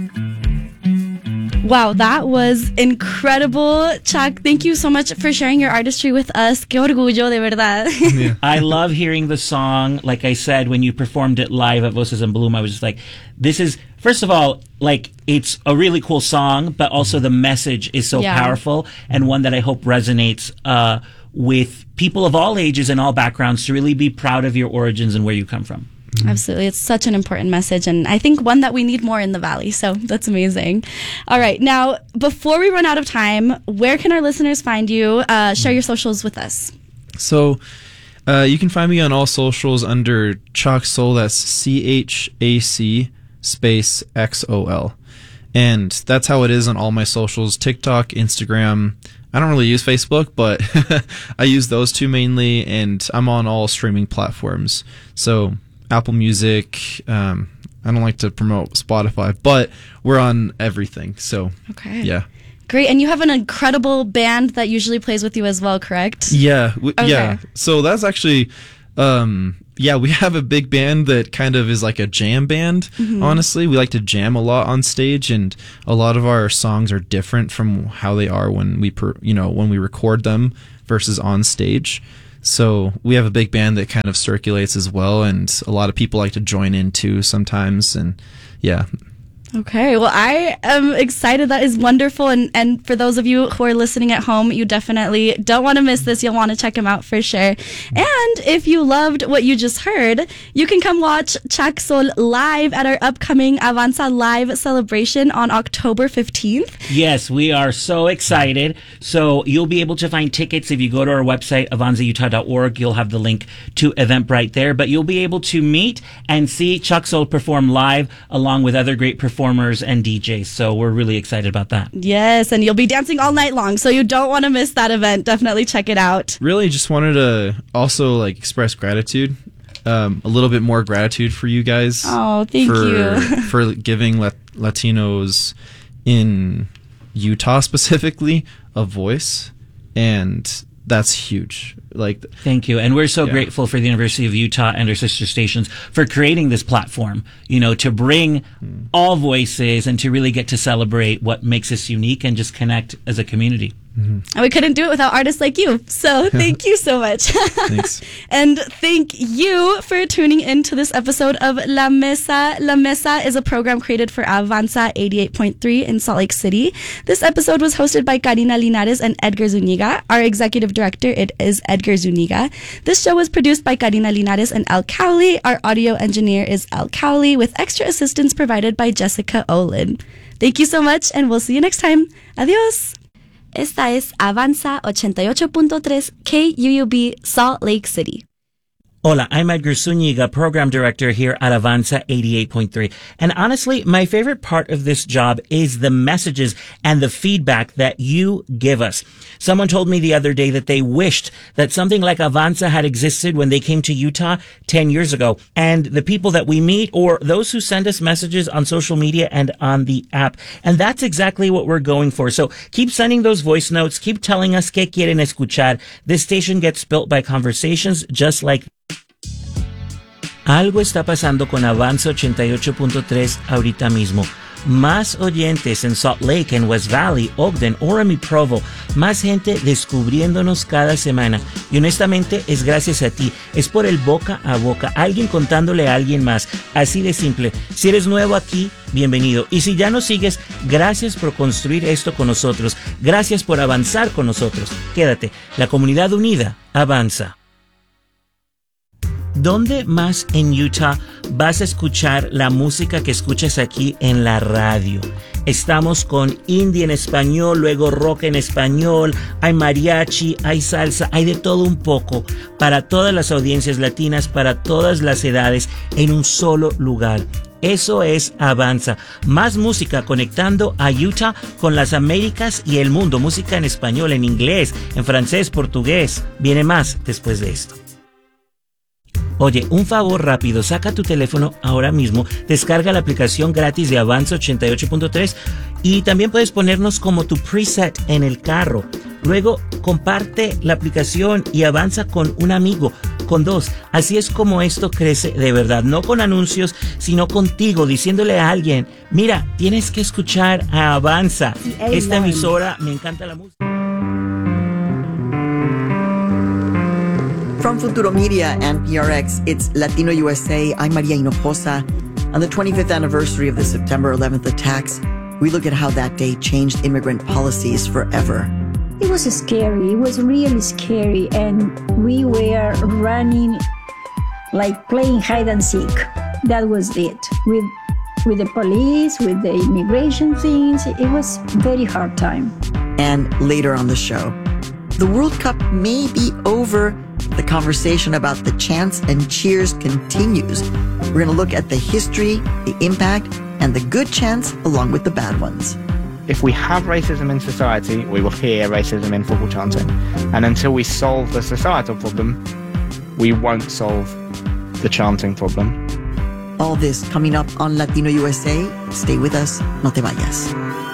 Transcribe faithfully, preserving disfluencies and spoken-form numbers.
Wow, that was incredible, Chuck. Thank you so much for sharing your artistry with us. Qué orgullo, de verdad. Yeah. I love hearing the song. Like I said, when you performed it live at Voces en Bloom, I was just like, this is, first of all, like, it's a really cool song, but also the message is so yeah. powerful, and one that I hope resonates uh, with people of all ages and all backgrounds to really be proud of your origins and where you come from. Mm-hmm. Absolutely. It's such an important message, and I think one that we need more in the Valley. So that's amazing. All right. Now, before we run out of time, where can our listeners find you? Uh, share your socials with us. So uh, you can find me on all socials under Chac Soul. That's C H A C space X O L. And that's how it is on all my socials, TikTok, Instagram. I don't really use Facebook, but I use those two mainly, and I'm on all streaming platforms. So Apple Music. Um, I don't like to promote Spotify, but we're on everything. So, okay. Yeah. Great. And you have an incredible band that usually plays with you as well, correct? Yeah. W- okay. Yeah. So that's actually, um, yeah, we have a big band that kind of is like a jam band, mm-hmm. honestly. We like to jam a lot on stage, and a lot of our songs are different from how they are when we, per, you know, when we record them versus on stage. So we have a big band that kind of circulates as well, and a lot of people like to join in too sometimes, and yeah. Okay, well, I am excited. That is wonderful. And, and for those of you who are listening at home, you definitely don't want to miss this. You'll want to check them out for sure. And if you loved what you just heard, you can come watch Chac Soul live at our upcoming Avanza Live celebration on October fifteenth. Yes, we are so excited. So you'll be able to find tickets if you go to our website, avanza utah dot org. You'll have the link to Eventbrite there. But you'll be able to meet and see Chac Soul perform live along with other great performers. performers and D Js, so we're really excited about that. Yes, and you'll be dancing all night long, so you don't want to miss that event. Definitely check it out. Really just wanted to also like express gratitude, um, a little bit more gratitude for you guys. Oh, thank for, you. for giving Lat- Latinos in Utah specifically a voice, and that's huge. Like, thank you. And we're so yeah. grateful for the University of Utah and our sister stations for creating this platform, you know, to bring mm. all voices and to really get to celebrate what makes us unique and just connect as a community. Mm-hmm. And we couldn't do it without artists like you. So thank you so much. Thanks. And thank you for tuning in to this episode of La Mesa. La Mesa is a program created for Avanza eighty-eight point three in Salt Lake City. This episode was hosted by Karina Linares and Edgar Zuniga. Our executive director it is Edgar Zuniga. This show was produced by Karina Linares and Al Cowley. Our audio engineer is Al Cowley, with extra assistance provided by Jessica Olin. Thank you so much, and we'll see you next time. Adios. Esta es Avanza eighty-eight point three K U U B Salt Lake City. Hola, I'm Edgar Zuniga, Program Director here at Avanza eighty-eight point three. And honestly, my favorite part of this job is the messages and the feedback that you give us. Someone told me the other day that they wished that something like Avanza had existed when they came to Utah ten years ago. And the people that we meet, or those who send us messages on social media and on the app. And that's exactly what we're going for. So keep sending those voice notes. Keep telling us qué quieren escuchar. This station gets built by conversations just like Algo está pasando con Avanza eighty-eight point three ahorita mismo. Más oyentes en Salt Lake, en West Valley, Ogden, Orem y Provo. Más gente descubriéndonos cada semana. Y honestamente es gracias a ti. Es por el boca a boca. Alguien contándole a alguien más. Así de simple. Si eres nuevo aquí, bienvenido. Y si ya nos sigues, gracias por construir esto con nosotros. Gracias por avanzar con nosotros. Quédate. La comunidad unida avanza. ¿Dónde más en Utah vas a escuchar la música que escuchas aquí en la radio? Estamos con indie en español, luego rock en español, hay mariachi, hay salsa, hay de todo un poco para todas las audiencias latinas, para todas las edades, en un solo lugar. Eso es Avanza. Más música conectando a Utah con las Américas y el mundo. Música en español, en inglés, en francés, portugués. Viene más después de esto. Oye, un favor rápido, saca tu teléfono ahora mismo, descarga la aplicación gratis de Avanza ochenta y ocho punto tres y también puedes ponernos como tu preset en el carro. Luego, comparte la aplicación y avanza con un amigo, con dos. Así es como esto crece de verdad, no con anuncios, sino contigo, diciéndole a alguien, mira, tienes que escuchar a Avanza. Esta emisora, me encanta la música. From Futuro Media and P R X, it's Latino U S A. I'm Maria Hinojosa. On the twenty-fifth anniversary of the September eleventh attacks, we look at how that day changed immigrant policies forever. It was scary. It was really scary. And we were running like playing hide and seek. That was it. With, with the police, with the immigration things, it was very hard time. And later on the show, the World Cup may be over. The conversation about the chants and cheers continues. We're going to look at the history, the impact, and the good chants along with the bad ones. If we have racism in society, we will hear racism in football chanting. And until we solve the societal problem, we won't solve the chanting problem. All this coming up on Latino U S A. Stay with us. No te vayas.